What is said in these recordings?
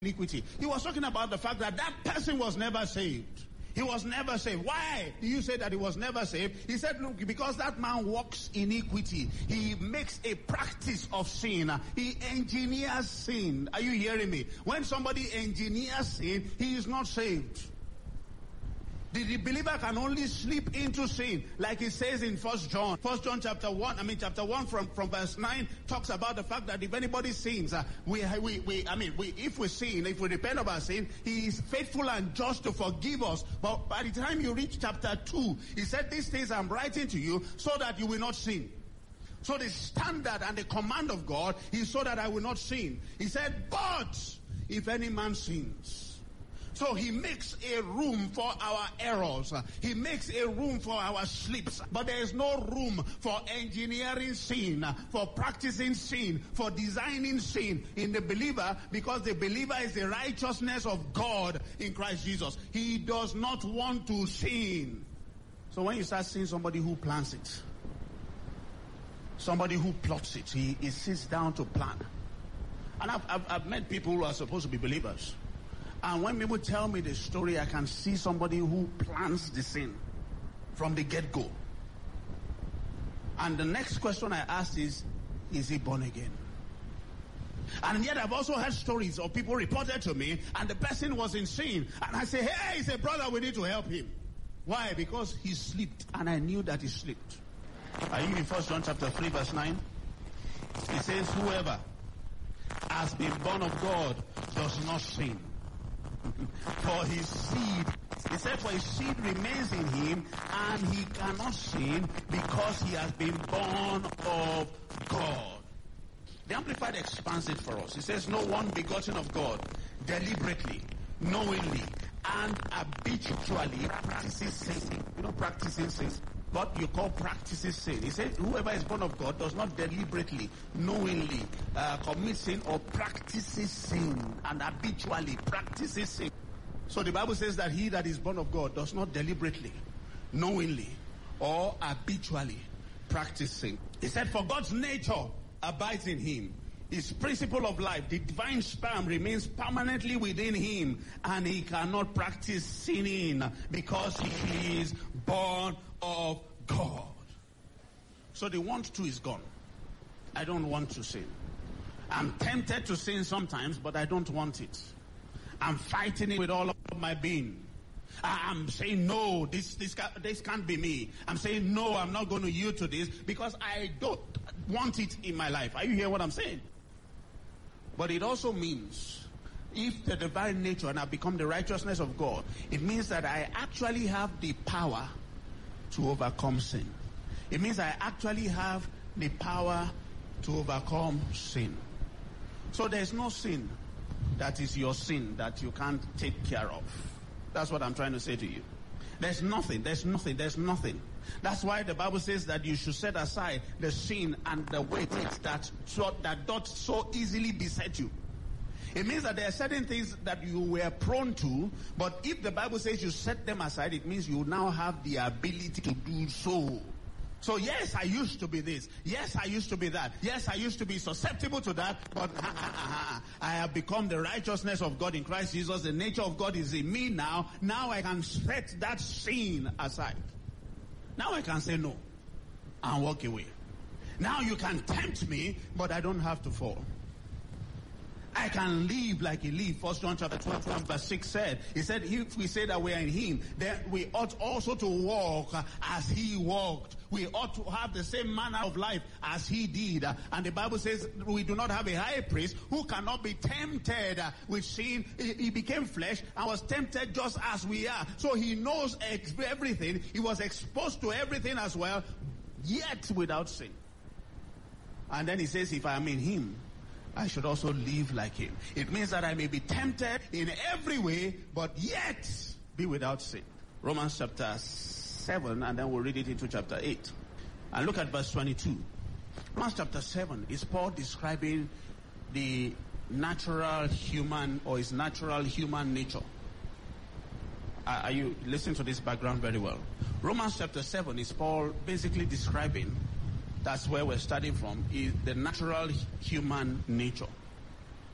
iniquity. He was talking about the fact that that person was never saved. He was never saved. Why do you say that he was never saved? He said, look, because that man walks iniquity. He makes a practice of sin. He engineers sin. Are you hearing me? When somebody engineers sin, he is not saved. The believer can only slip into sin, like it says in 1 John. 1 John chapter 1 from verse 9 talks about the fact that if anybody sins, if we sin, if we repent of our sin, he is faithful and just to forgive us. But by the time you reach chapter 2, he said, these things I'm writing to you so that you will not sin. So the standard and the command of God is so that I will not sin. He said, but if any man sins. So he makes a room for our errors. He makes a room for our slips. But there is no room for engineering sin, for practicing sin, for designing sin in the believer, because the believer is the righteousness of God in Christ Jesus. He does not want to sin. So when you start seeing somebody who plans it, somebody who plots it, he sits down to plan. And I've met people who are supposed to be believers. And when people tell me the story, I can see somebody who plans the sin from the get-go. And the next question I ask is he born again? And yet I've also heard stories of people reported to me, and the person was in sin. And I say, hey, he's a brother, we need to help him. Why? Because he slipped, and I knew that he slipped. Are you in 1 John chapter 3 verse 9? It says, whoever has been born of God does not sin. For his seed, he said, for his seed remains in him, and he cannot sin because he has been born of God. The Amplified expands it for us. It says, no one begotten of God deliberately, knowingly, and habitually practices sin. You know, practicing sin. What you call practices sin. He said, whoever is born of God does not deliberately, knowingly commit sin or practices sin, and habitually practices sin. So the Bible says that he that is born of God does not deliberately, knowingly, or habitually practice sin. He said, for God's nature abides in him. His principle of life, the divine sperm, remains permanently within him, and he cannot practice sinning because he is born of God. So the want to is gone. I don't want to sin. I'm tempted to sin sometimes, but I don't want it. I'm fighting it with all of my being. I'm saying, no, this can't be me. I'm saying, no, I'm not going to yield to this because I don't want it in my life. Are you hearing what I'm saying? But it also means, if the divine nature and I become the righteousness of God, it means that I actually have the power to overcome sin. It means I actually have the power to overcome sin. So there's no sin that is your sin that you can't take care of. That's what I'm trying to say to you. There's nothing. That's why the Bible says that you should set aside the sin and the weight that doth so easily beset you. It means that there are certain things that you were prone to, but if the Bible says you set them aside, it means you now have the ability to do so. So yes, I used to be this. Yes, I used to be that. Yes, I used to be susceptible to that, but I have become the righteousness of God in Christ Jesus. The nature of God is in me now. Now I can set that sin aside. Now I can say no and walk away. Now you can tempt me, but I don't have to fall. I can live like he lived. 1 John chapter 12 verse 6 said, he said, if we say that we are in him, then we ought also to walk as he walked. We ought to have the same manner of life as he did. And the Bible says we do not have a high priest who cannot be tempted with sin. He became flesh and was tempted just as we are. So he knows everything. He was exposed to everything as well, yet without sin. And then he says, if I am in him, I should also live like him. It means that I may be tempted in every way, but yet be without sin. Romans chapter 7, and then we'll read it into chapter 8. And look at verse 22. Romans chapter 7 is Paul describing the natural human, or his natural human nature. Are you listening to this background very well? Romans chapter 7 is Paul basically describing, that's where we're starting from, is the natural human nature.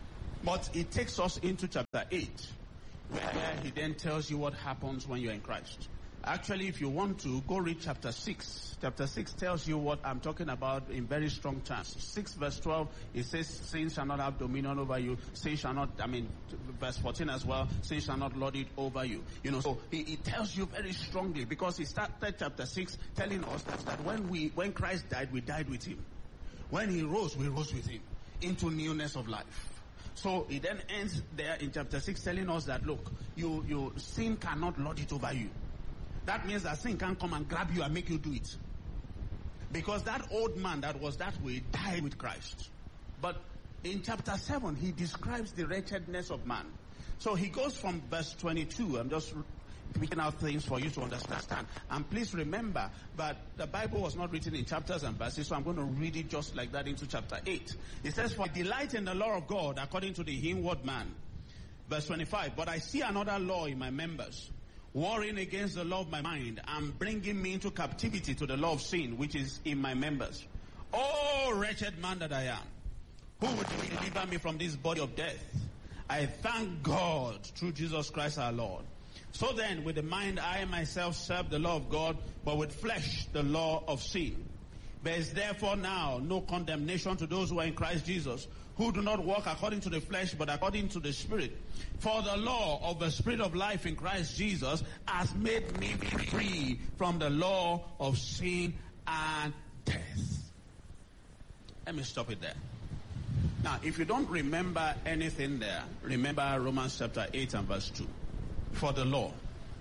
But it takes us into chapter 8, where he then tells you what happens when you're in Christ. Actually, if you want to, go read chapter 6. Chapter 6 tells you what I'm talking about in very strong terms. 6 verse 12, it says, sin shall not have dominion over you. Sin shall not, verse 14 as well, sin shall not lord it over you. So he tells you very strongly, because he started chapter 6 telling us that when Christ died, we died with him. When he rose, we rose with him into newness of life. So he then ends there in chapter 6 telling us that, look, you sin cannot lord it over you. That means that sin can't come and grab you and make you do it. Because that old man that was that way died with Christ. But in chapter 7, he describes the wretchedness of man. So he goes from verse 22. I'm just picking out things for you to understand. And please remember that the Bible was not written in chapters and verses, so I'm going to read it just like that into chapter 8. It says, for I delight in the law of God according to the inward man. Verse 25, but I see another law in my members, warring against the law of my mind, and bringing me into captivity to the law of sin, which is in my members. Oh, wretched man that I am, who would deliver me from this body of death? I thank God through Jesus Christ our Lord. So then, with the mind I myself serve the law of God, but with flesh the law of sin. There is therefore now no condemnation to those who are in Christ Jesus, who do not walk according to the flesh, but according to the Spirit. For the law of the Spirit of life in Christ Jesus has made me free from the law of sin and death. Let me stop it there. Now, if you don't remember anything there, remember Romans chapter 8 and verse 2. For the law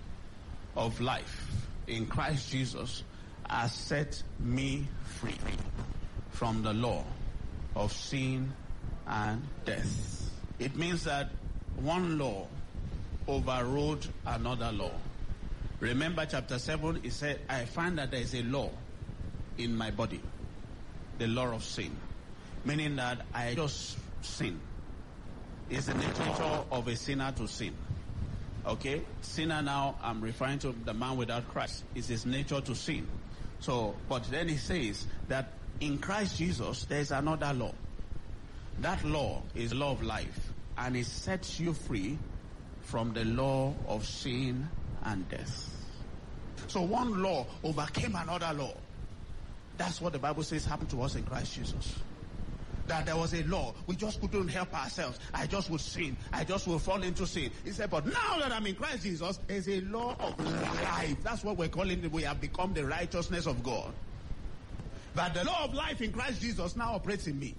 of life in Christ Jesus has set me free from the law of sin and death. It means that one law overrode another law. Remember chapter 7, it said, I find that there is a law in my body, the law of sin. Meaning that I just sin. It's the nature of a sinner to sin. Okay? Sinner now, I'm referring to the man without Christ. It's his nature to sin. So, but then he says that in Christ Jesus, there is another law. That law is law of life, and it sets you free from the law of sin and death. So one law overcame another law. That's what the Bible says happened to us in Christ Jesus. That there was a law. We just couldn't help ourselves. I just would sin. I just would fall into sin. He said, but now that I'm in Christ Jesus, there's a law of life. That's what we're calling it. We have become the righteousness of God. But the law of life in Christ Jesus now operates in me.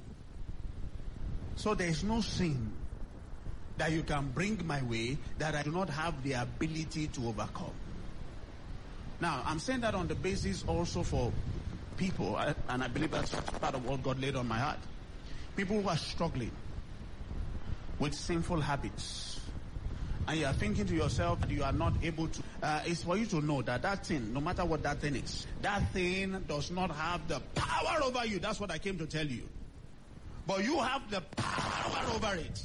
So there is no sin that you can bring my way that I do not have the ability to overcome. Now, I'm saying that on the basis also for people, and I believe that's part of what God laid on my heart. People who are struggling with sinful habits. And you are thinking to yourself that you are not able to. It's for you to know that that thing, no matter what that thing is, that thing does not have the power over you. That's what I came to tell you. But you have the power over it.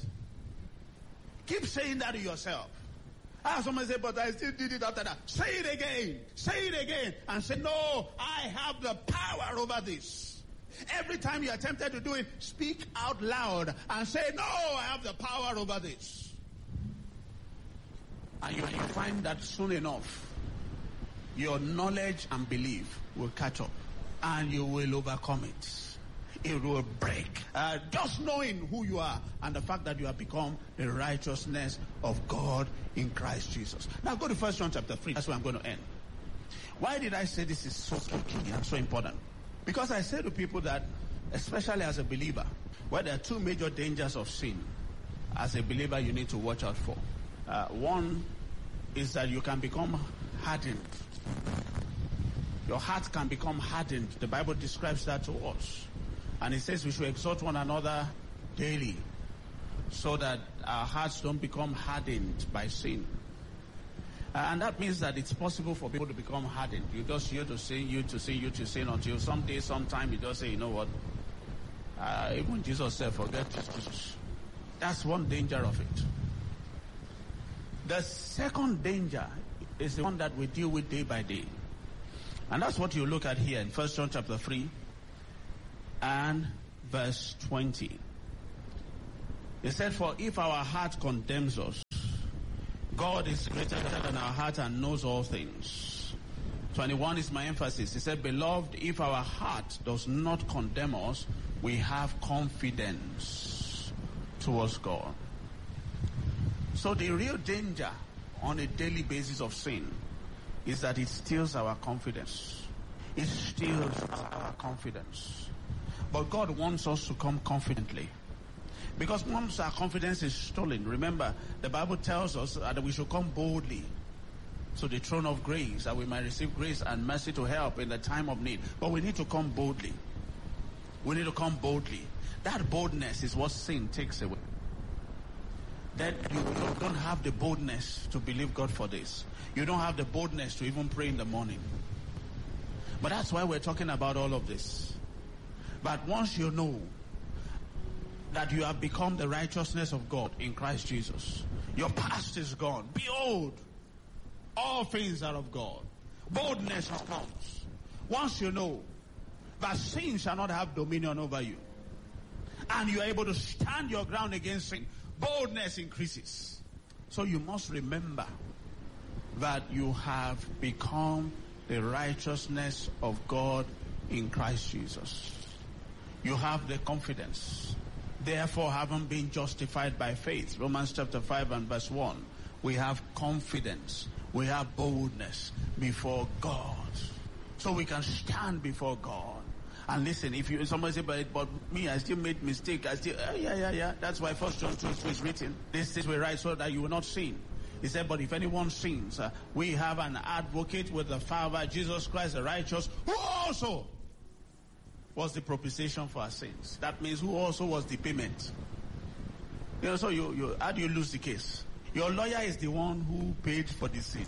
Keep saying that to yourself. Someone say, but I still did it after that. Say it again. Say it again. And say, no, I have the power over this. Every time you are tempted to do it, speak out loud and say, no, I have the power over this. And you will find that soon enough, your knowledge and belief will catch up. And you will overcome it. It will break. Just knowing who you are and the fact that you have become the righteousness of God in Christ Jesus. Now go to 1 John chapter 3. That's where I'm going to end. Why did I say this is so key and so important? Because I say to people that, especially as a believer, where there are two major dangers of sin, as a believer you need to watch out for. One is that you can become hardened. Your heart can become hardened. The Bible describes that to us. And it says we should exhort one another daily so that our hearts don't become hardened by sin. And that means that it's possible for people to become hardened. You just hear to sin, you to sin, you to sin until someday, sometime you just say, you know what? Even Jesus said, forget Jesus. That's one danger of it. The second danger is the one that we deal with day by day. And that's what you look at here in 1 John chapter 3 and verse 20. He said, for if our heart condemns us, God is greater than our heart and knows all things. 21 is my emphasis. He said, beloved, if our heart does not condemn us, we have confidence towards God. So the real danger on a daily basis of sin is that it steals our confidence. It steals our confidence. But God wants us to come confidently. Because once our confidence is stolen, remember, the Bible tells us that we should come boldly to the throne of grace, that we might receive grace and mercy to help in the time of need. But we need to come boldly. We need to come boldly. That boldness is what sin takes away. That you don't have the boldness to believe God for this. You don't have the boldness to even pray in the morning. But that's why we're talking about all of this. But once you know that you have become the righteousness of God in Christ Jesus, your past is gone. Behold, all things are of God. Boldness comes. Once you know that sin shall not have dominion over you, and you are able to stand your ground against sin, boldness increases. So you must remember that you have become the righteousness of God in Christ Jesus. You have the confidence. Therefore, having been justified by faith, Romans chapter 5 and verse 1, we have confidence. We have boldness before God. So we can stand before God. And listen, if somebody say, but me, I still made mistake. Yeah. That's why 1 John 2 is written. This is we write so that you will not sin. He said, but if anyone sins, we have an advocate with the Father, Jesus Christ the righteous, who also was the propitiation for our sins. That means who also was the payment. So how do you lose the case? Your lawyer is the one who paid for the seed.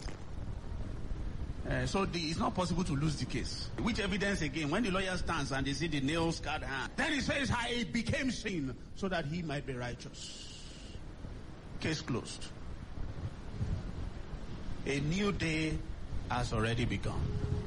So it's not possible to lose the case. Which evidence again? When the lawyer stands and they see the nail-scarred hand, then he says how it became sin so that he might be righteous. Case closed. A new day has already begun.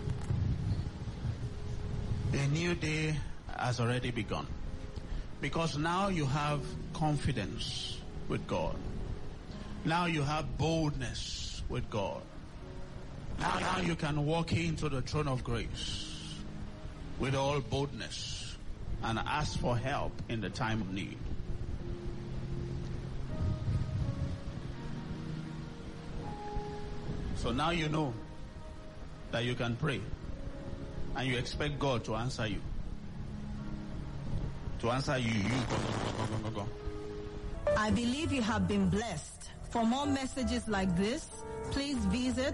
A new day has already begun. Because now you have confidence with God. Now you have boldness with God. Now you can walk into the throne of grace with all boldness and ask for help in the time of need. So now you know that you can pray and you expect God to answer you. To answer you. Go. I believe you have been blessed. For more messages like this, please visit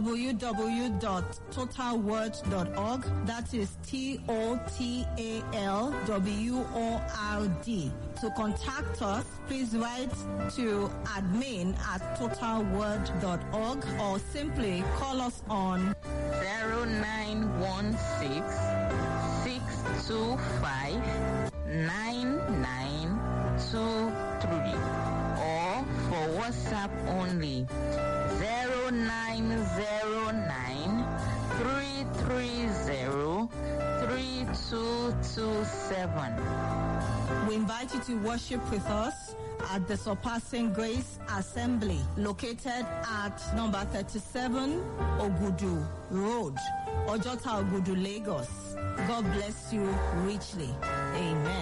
www.totalword.org. That is TOTALWORD. To contact us, please write to admin@totalword.org or simply call us on 0916 625 9923 or for WhatsApp only 0909 330 3227. We invite you to worship with us at the Surpassing Grace Assembly, located at number 37 Ogudu Road, Ojota Ogudu, Lagos. God bless you richly. Amen.